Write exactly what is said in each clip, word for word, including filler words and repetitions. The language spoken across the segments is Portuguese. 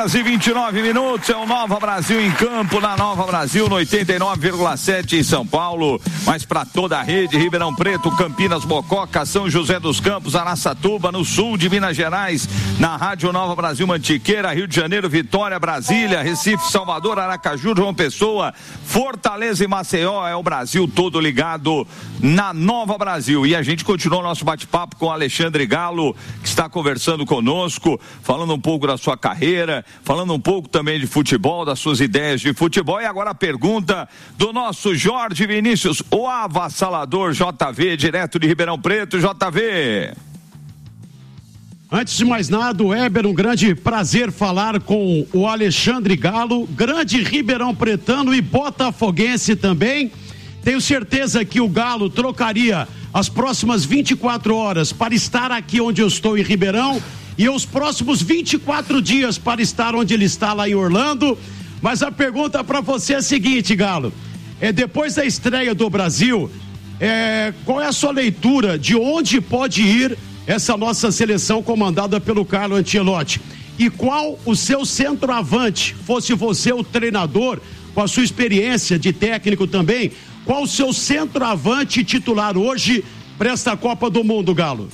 horas e vinte e nove minutos, é o Nova Brasil em campo, na Nova Brasil, no oitenta e nove vírgula sete em São Paulo, mas para toda a rede, Ribeirão Preto, Campinas, Mococa, São José dos Campos, Araçatuba, no sul de Minas Gerais, na Rádio Nova Brasil Mantiqueira, Rio de Janeiro, Vitória, Brasília, Recife, Salvador, Aracaju, João Pessoa, Fortaleza e Maceió, é o Brasil todo ligado na Nova Brasil. E a gente continua o nosso bate-papo com o Alexandre Galo, que está conversando conosco, falando um pouco da sua carreira, falando um pouco também de futebol, das suas ideias de futebol. E agora a pergunta do nosso Jorge Vinícius, o avassalador J V, direto de Ribeirão Preto. J V. Antes de mais nada, Weber, um grande prazer falar com o Alexandre Galo, grande ribeirão pretano e botafoguense também. Tenho certeza que o Galo trocaria as próximas vinte e quatro horas para estar aqui onde eu estou em Ribeirão e os próximos vinte e quatro dias para estar onde ele está lá em Orlando. Mas a pergunta para você é a seguinte, Galo, é, depois da estreia do Brasil, é, qual é a sua leitura de onde pode ir essa nossa seleção comandada pelo Carlo Ancelotti? E qual o seu centroavante, fosse você o treinador, com a sua experiência de técnico também, qual o seu centroavante titular hoje para esta Copa do Mundo, Galo?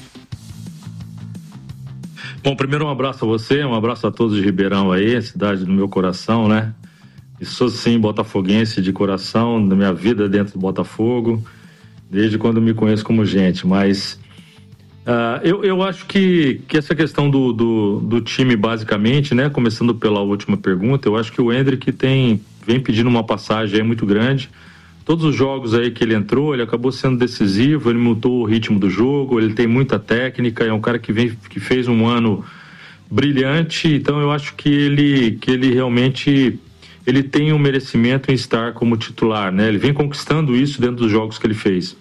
Bom, primeiro um abraço a você, um abraço a todos de Ribeirão aí, cidade do meu coração, né? E sou sim botafoguense de coração, da minha vida dentro do Botafogo, desde quando me conheço como gente, mas uh, eu, eu acho que, que essa questão do, do, do time basicamente, né? Começando pela última pergunta, eu acho que o Endrick tem, vem pedindo uma passagem aí muito grande. Todos os jogos aí que ele entrou, ele acabou sendo decisivo, ele mudou o ritmo do jogo, ele tem muita técnica, é um cara que, vem, que fez um ano brilhante, então eu acho que ele, que ele realmente ele tem um merecimento em estar como titular, né? Ele vem conquistando isso dentro dos jogos que ele fez.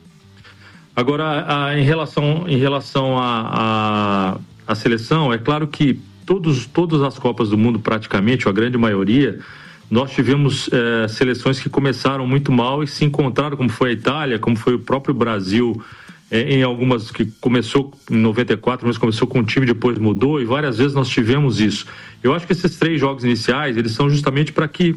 Agora, a, em relação, em relação à a, a, a seleção, é claro que todos, todas as Copas do Mundo, praticamente, ou a grande maioria, nós tivemos eh, seleções que começaram muito mal e se encontraram, como foi a Itália, como foi o próprio Brasil, eh, em algumas que começou em noventa e quatro, mas começou com um time, depois mudou, e várias vezes nós tivemos isso. Eu acho que esses três jogos iniciais, eles são justamente para que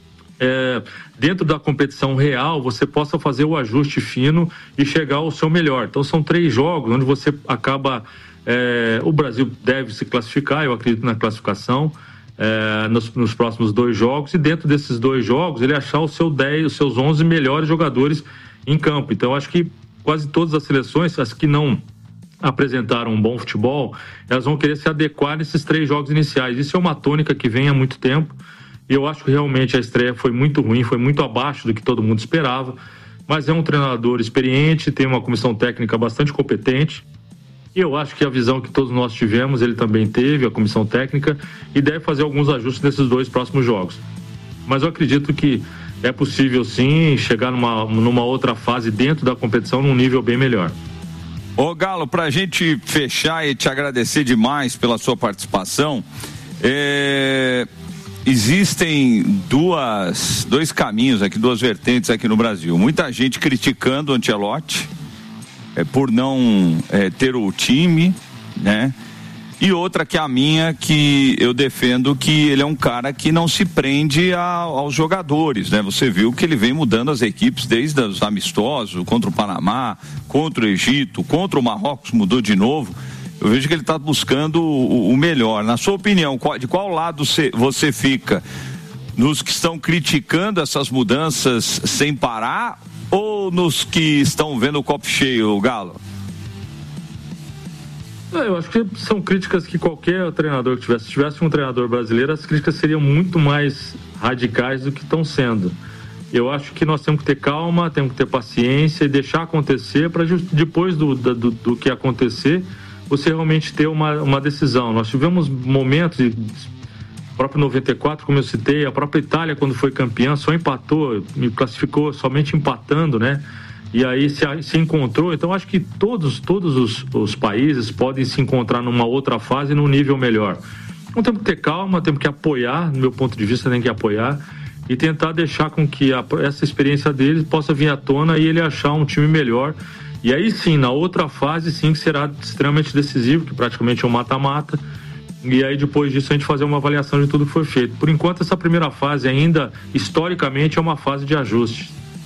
eh, dentro da competição real você possa fazer o ajuste fino e chegar ao seu melhor. Então são três jogos onde você acaba, eh, o Brasil deve se classificar, eu acredito na classificação, É, nos, nos próximos dois jogos, e dentro desses dois jogos ele achar o seu dez, os seus onze melhores jogadores em campo. Então acho que quase todas as seleções, as que não apresentaram um bom futebol, elas vão querer se adequar nesses três jogos iniciais. Isso é uma tônica que vem há muito tempo, e eu acho que realmente a estreia foi muito ruim, foi muito abaixo do que todo mundo esperava, mas é um treinador experiente, tem uma comissão técnica bastante competente. E eu acho que a visão que todos nós tivemos, ele também teve, a comissão técnica, e deve fazer alguns ajustes nesses dois próximos jogos. Mas eu acredito que é possível sim chegar numa, numa outra fase dentro da competição, num nível bem melhor. Ô Galo, pra gente fechar e te agradecer demais pela sua participação, é... existem duas, dois caminhos aqui, duas vertentes aqui no Brasil. Muita gente criticando o Ancelotti, É, por não é, ter o time, né? E outra que é a minha, que eu defendo que ele é um cara que não se prende a, aos jogadores, né? Você viu que ele vem mudando as equipes desde os amistosos, contra o Panamá, contra o Egito, contra o Marrocos, mudou de novo. Eu vejo que ele está buscando o, o melhor. Na sua opinião, qual, de qual lado você, você fica? Nos que estão criticando essas mudanças sem parar, ou nos que estão vendo o copo cheio, Galo? Eu acho que são críticas que qualquer treinador que tivesse, se tivesse um treinador brasileiro, as críticas seriam muito mais radicais do que estão sendo. Eu acho que nós temos que ter calma, temos que ter paciência e deixar acontecer para depois do, do, do que acontecer, você realmente ter uma, uma decisão. Nós tivemos momentos de o próprio noventa e quatro, como eu citei, a própria Itália, quando foi campeã, só empatou, me classificou somente empatando, né? E aí se, se encontrou. Então acho que todos, todos os, os países podem se encontrar numa outra fase, num nível melhor. Então temos que ter calma, temos que apoiar, no meu ponto de vista, tem que apoiar e tentar deixar com que a, essa experiência dele possa vir à tona e ele achar um time melhor. E aí sim, na outra fase, sim, que será extremamente decisivo, que praticamente é um mata-mata. e aí depois disso a gente fazer uma avaliação de tudo que foi feito. Por enquanto, essa primeira fase ainda, historicamente, é uma fase de ajuste.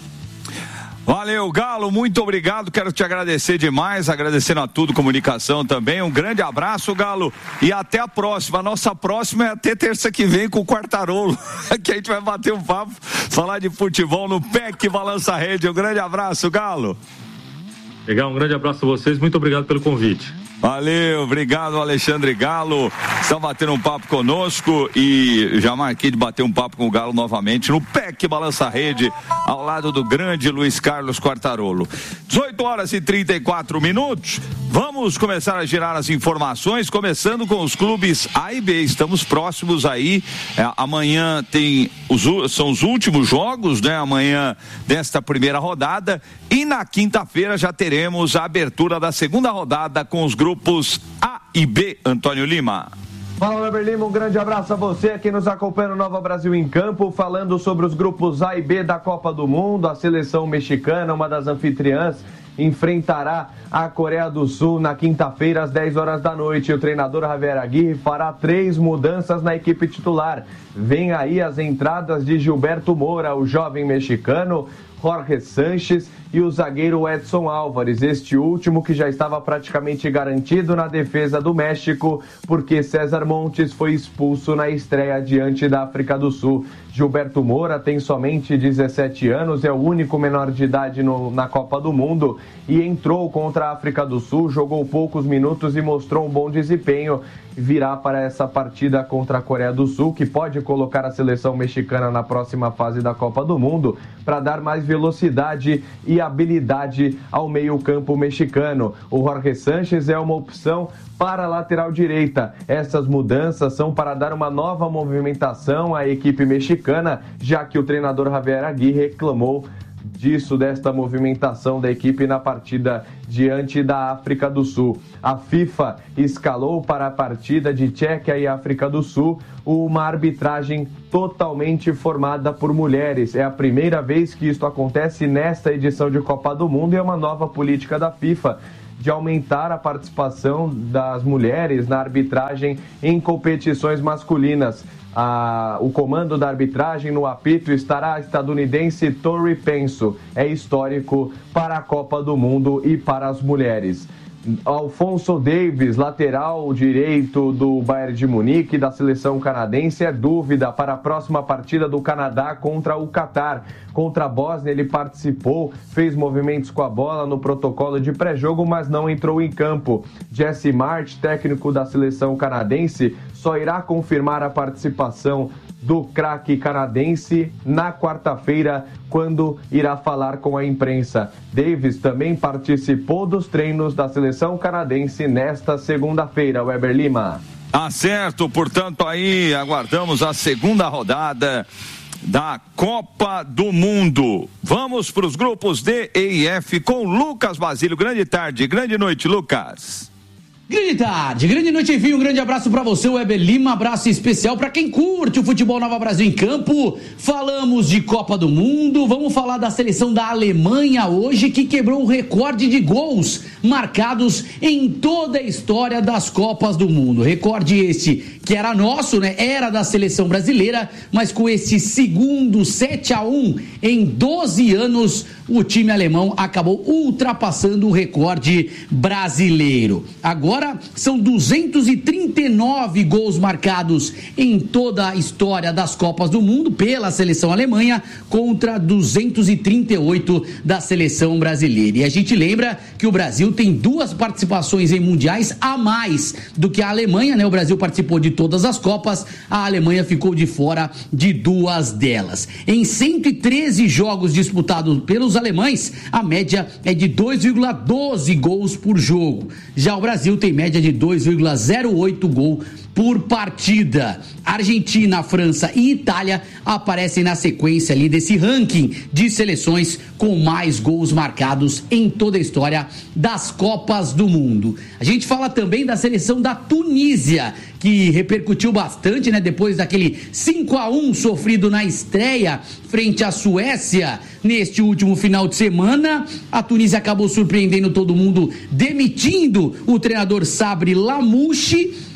Valeu, Galo, muito obrigado, quero te agradecer demais, agradecendo a Tudo Comunicação também, um grande abraço, Galo, e até a próxima. A nossa próxima é até terça que vem com o Quartarolo, que a gente vai bater um papo, falar de futebol no P E C Balança Rede. Um grande abraço, Galo. Legal, um grande abraço a vocês, muito obrigado pelo convite. Valeu, obrigado, Alexandre Galo, está batendo um papo conosco e já marquei de bater um papo com o Galo novamente no P E C Balança Rede, ao lado do grande Luiz Carlos Quartarolo. dezoito horas e trinta e quatro minutos, vamos começar a girar as informações, começando com os clubes A e B, estamos próximos aí, é, amanhã tem os, são os últimos jogos, né, amanhã desta primeira rodada, e na quinta-feira já teremos a abertura da segunda rodada com os grupos A e B. Antônio Lima. Fala, Weber Lima, um grande abraço a você que nos acompanha no Nova Brasil em Campo, falando sobre os grupos A e B da Copa do Mundo. A seleção mexicana, uma das anfitriãs, enfrentará a Coreia do Sul na quinta-feira às dez horas da noite. O treinador Javier Aguirre fará três mudanças na equipe titular. Vem aí as entradas de Gilberto Moura, o jovem mexicano, Jorge Sanches e o zagueiro Edson Álvares, este último que já estava praticamente garantido na defesa do México, porque César Montes foi expulso na estreia diante da África do Sul. Gilberto Moura tem somente dezessete anos, é o único menor de idade no, na Copa do Mundo e entrou contra a África do Sul, jogou poucos minutos e mostrou um bom desempenho. Virá para essa partida contra a Coreia do Sul, que pode colocar a seleção mexicana na próxima fase da Copa do Mundo, para dar mais velocidade e habilidade ao meio-campo mexicano. O Jorge Sanches é uma opção para a lateral direita. Essas mudanças são para dar uma nova movimentação à equipe mexicana, já que o treinador Javier Aguirre reclamou disso, desta movimentação da equipe na partida diante da África do Sul. A FIFA escalou para a partida de Tchequia e África do Sul uma arbitragem totalmente formada por mulheres. É a primeira vez que isto acontece nesta edição de Copa do Mundo e é uma nova política da FIFA de aumentar a participação das mulheres na arbitragem em competições masculinas. Ah, o comando da arbitragem no apito estará a estadunidense Tori Penso. É histórico para a Copa do Mundo e para as mulheres. Alphonso Davies, lateral direito do Bayern de Munique, da seleção canadense, é dúvida para a próxima partida do Canadá contra o Catar. Contra a Bósnia, ele participou, fez movimentos com a bola no protocolo de pré-jogo, mas não entrou em campo. Jesse March, técnico da seleção canadense, só irá confirmar a participação do craque canadense na quarta-feira, quando irá falar com a imprensa. Davis também participou dos treinos da seleção canadense nesta segunda-feira. Weber Lima. Tá certo, portanto aí aguardamos a segunda rodada da Copa do Mundo. Vamos para os grupos D, E e F com Lucas Basílio. Grande tarde, grande noite, Lucas. Grande tarde, grande noite, enfim, um grande abraço pra você, Weber Lima, abraço especial pra quem curte o futebol Nova Brasil em Campo. Falamos de Copa do Mundo, vamos falar da seleção da Alemanha hoje, que quebrou o recorde de gols marcados em toda a história das Copas do Mundo. Recorde este que era nosso, né? Era da seleção brasileira, mas com esse segundo sete a um em doze anos, o time alemão acabou ultrapassando o recorde brasileiro. Agora são duzentos e trinta e nove gols marcados em toda a história das Copas do Mundo pela seleção alemã contra duzentos e trinta e oito da seleção brasileira. E a gente lembra que o Brasil tem duas participações em mundiais a mais do que a Alemanha, né? O Brasil participou de todas as Copas, a Alemanha ficou de fora de duas delas. Em cento e treze jogos disputados pelos alemães, a média é de dois vírgula doze gols por jogo. Já o Brasil tem média de dois vírgula zero oito gol por partida. Argentina, França e Itália aparecem na sequência ali desse ranking de seleções com mais gols marcados em toda a história das Copas do Mundo. A gente fala também da seleção da Tunísia, que repercutiu bastante, né, depois daquele cinco a um sofrido na estreia frente à Suécia neste último final de semana. A Tunísia acabou surpreendendo todo mundo, demitindo o treinador Sabri Lamouchi,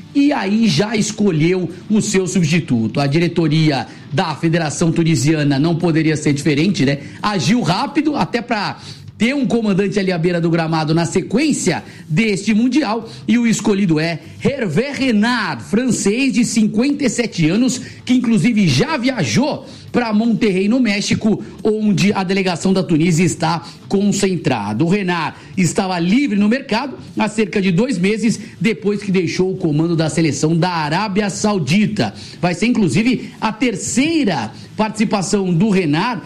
e aí já escolheu o seu substituto. A diretoria da Federação Tunisiana não poderia ser diferente, né? Agiu rápido, até para ter um comandante ali à beira do gramado na sequência deste Mundial, e o escolhido é Hervé Renard, francês de cinquenta e sete anos, que inclusive já viajou para Monterrey, no México, onde a delegação da Tunísia está concentrada. O Renard estava livre no mercado há cerca de dois meses, depois que deixou o comando da seleção da Arábia Saudita. Vai ser, inclusive, a terceira participação do Renard,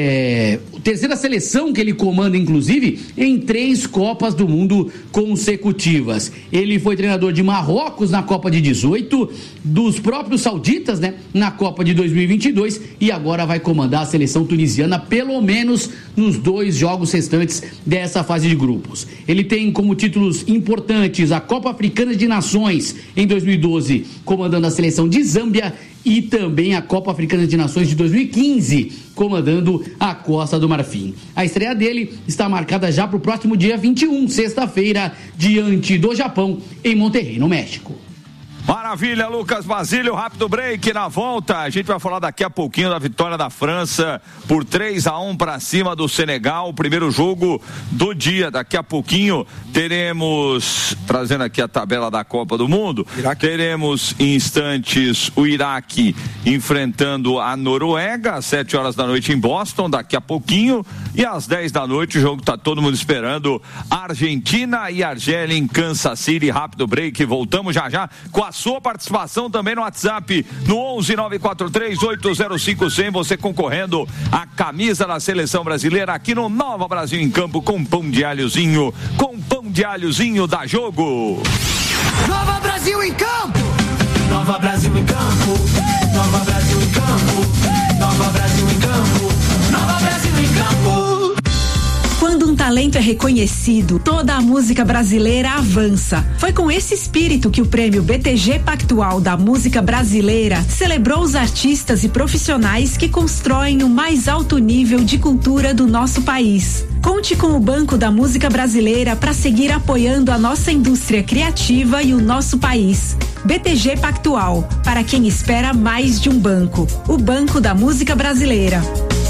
É, terceira seleção que ele comanda, inclusive, em três Copas do Mundo consecutivas. Ele foi treinador de Marrocos na Copa de dezoito, dos próprios sauditas, né, na Copa de dois mil e vinte e dois, e agora vai comandar a seleção tunisiana, pelo menos nos dois jogos restantes dessa fase de grupos. Ele tem como títulos importantes a Copa Africana de Nações em dois mil e doze, comandando a seleção de Zâmbia, e também a Copa Africana de Nações de dois mil e quinze, comandando a Costa do Marfim. A estreia dele está marcada já para o próximo dia vinte e um, sexta-feira, diante do Japão, em Monterrey, no México. Maravilha, Lucas Basílio, rápido break. Na volta a gente vai falar daqui a pouquinho da vitória da França por três a um para cima do Senegal, o primeiro jogo do dia. Daqui a pouquinho teremos, trazendo aqui a tabela da Copa do Mundo, Iraque. Teremos em instantes o Iraque enfrentando a Noruega às sete horas da noite em Boston, daqui a pouquinho, e às dez da noite o jogo tá todo mundo esperando, Argentina e Argélia em Kansas City. Rápido break, voltamos já já com a sua participação também no WhatsApp, no onze nove quatro três oito zero cinco zero zero, você concorrendo à camisa da seleção brasileira aqui no Nova Brasil em Campo, com pão de alhozinho, com pão de alhozinho da Jogo. Nova Brasil em Campo, Nova Brasil em Campo, Nova Brasil em Campo, Nova Brasil em Campo, Nova Brasil em Campo. Quando um talento é reconhecido, toda a música brasileira avança. Foi com esse espírito que o prêmio B T G Pactual da Música Brasileira celebrou os artistas e profissionais que constroem o mais alto nível de cultura do nosso país. Conte com o Banco da Música Brasileira para seguir apoiando a nossa indústria criativa e o nosso país. B T G Pactual, para quem espera mais de um banco. O Banco da Música Brasileira.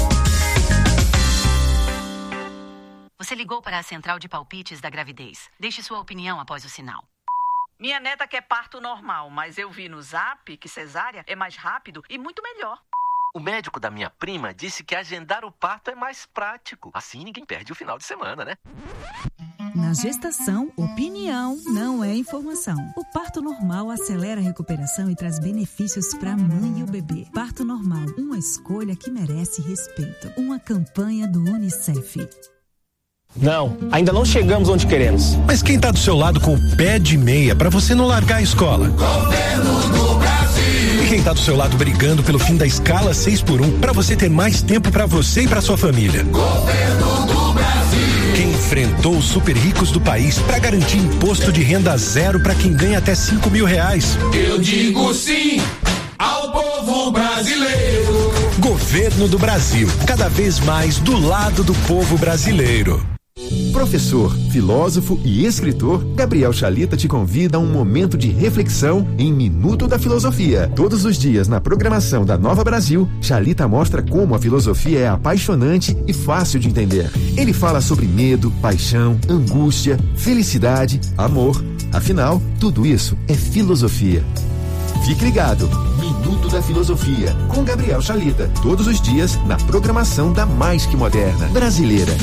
Você ligou para a central de palpites da gravidez. Deixe sua opinião após o sinal. Minha neta quer parto normal, mas eu vi no Zap que cesárea é mais rápido e muito melhor. O médico da minha prima disse que agendar o parto é mais prático. Assim ninguém perde o final de semana, né? Na gestação, opinião não é informação. O parto normal acelera a recuperação e traz benefícios para a mãe e o bebê. Parto normal, uma escolha que merece respeito. Uma campanha do Unicef. Não, ainda não chegamos onde queremos. Mas quem tá do seu lado com o pé de meia pra você não largar a escola? Governo do Brasil. E quem tá do seu lado brigando pelo fim da escala seis por um pra você ter mais tempo pra você e pra sua família? Governo do Brasil. Quem enfrentou os super ricos do país pra garantir imposto de renda zero pra quem ganha até cinco mil reais? Eu digo sim ao povo brasileiro. Governo do Brasil, cada vez mais do lado do povo brasileiro. Professor, filósofo e escritor, Gabriel Chalita te convida a um momento de reflexão em Minuto da Filosofia. Todos os dias na programação da Nova Brasil, Chalita mostra como a filosofia é apaixonante e fácil de entender. Ele fala sobre medo, paixão, angústia, felicidade, amor. Afinal, tudo isso é filosofia. Fique ligado, Minuto da Filosofia, com Gabriel Chalita, todos os dias na programação da mais que moderna brasileira.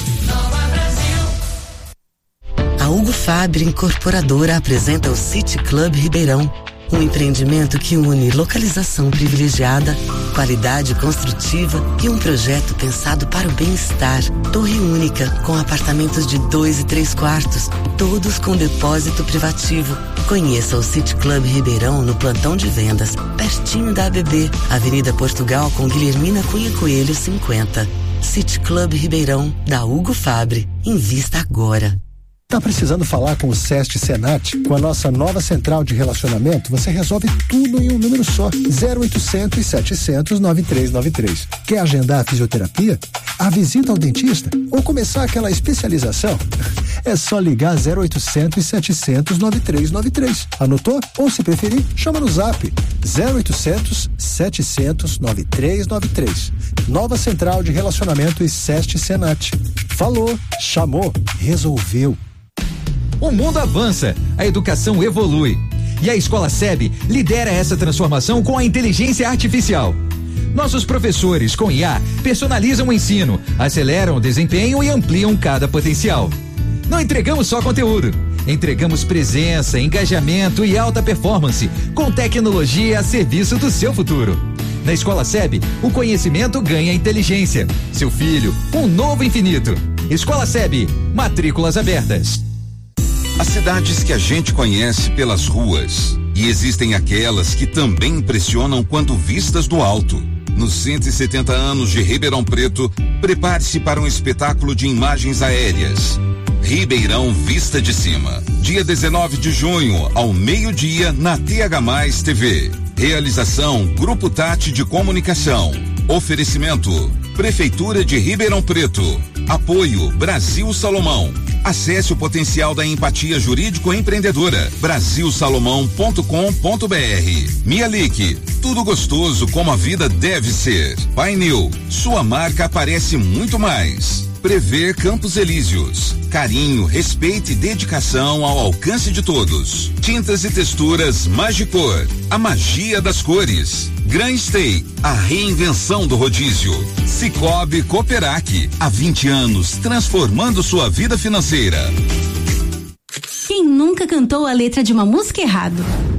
A Hugo Fabri Incorporadora apresenta o City Club Ribeirão, um empreendimento que une localização privilegiada, qualidade construtiva e um projeto pensado para o bem-estar. Torre única, com apartamentos de dois e três quartos, todos com depósito privativo. Conheça o City Club Ribeirão no plantão de vendas, pertinho da A B B, Avenida Portugal com Guilhermina Cunha Coelho cinquenta. City Club Ribeirão, da Hugo Fabri. Invista agora. Tá precisando falar com o SEST Senat? Com a nossa nova central de relacionamento, você resolve tudo em um número só. zero oitocentos, setecentos, noventa e três noventa e três. Quer agendar a fisioterapia? A visita ao dentista? Ou começar aquela especialização? É só ligar zero oitocentos, setecentos, noventa e três noventa e três. Anotou? Ou se preferir, chama no zap zero oitocentos, setecentos, noventa e três noventa e três. Nova central de relacionamento e SEST Senat. Falou, chamou, resolveu. O mundo avança, a educação evolui. E a Escola S E B lidera essa transformação com a inteligência artificial. Nossos professores, com I A, personalizam o ensino, aceleram o desempenho e ampliam cada potencial. Não entregamos só conteúdo, entregamos presença, engajamento e alta performance, com tecnologia a serviço do seu futuro. Na Escola S E B, o conhecimento ganha inteligência. Seu filho, um novo infinito. Escola S E B, matrículas abertas. As cidades que a gente conhece pelas ruas, e existem aquelas que também impressionam quando vistas do alto. Nos cento e setenta anos de Ribeirão Preto, prepare-se para um espetáculo de imagens aéreas. Ribeirão Vista de Cima. Dia dezenove de junho, ao meio-dia, na T H mais T V. Realização Grupo Tati de Comunicação. Oferecimento Prefeitura de Ribeirão Preto. Apoio Brasil Salomão. Acesse o potencial da empatia jurídico-empreendedora. brasil salomão ponto com ponto br. Mialik, tudo gostoso como a vida deve ser. Painel, sua marca aparece muito mais. Prever Campos Elíseos. Carinho, respeito e dedicação ao alcance de todos. Tintas e texturas Magicor. A magia das cores. Grand Stay, a reinvenção do rodízio. Cicobi Cooperac, há vinte anos transformando sua vida financeira. Quem nunca cantou a letra de uma música errado?